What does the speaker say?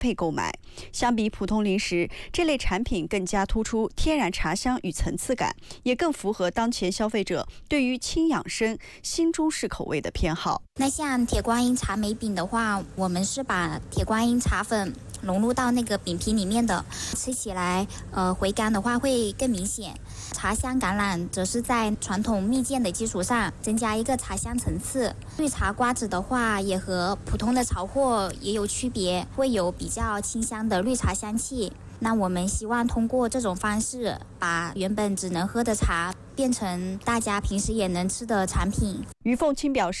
配购买。相比普通零食，这类产品更加突出天然茶香与层次感，也更符合当前消费者对于轻养生、新中式口味的偏好。 那像铁观音茶梅饼的话，我们是把铁观音茶粉融入到那个饼皮里面的，吃起来回甘的话会更明显。茶香橄榄则是在传统蜜饯的基础上增加一个茶香层次。绿茶瓜子的话也和普通的潮货也有区别，会有比较清香的绿茶香气。那我们希望通过这种方式，把原本只能喝的茶变成大家平时也能吃的产品。 于凤清表示，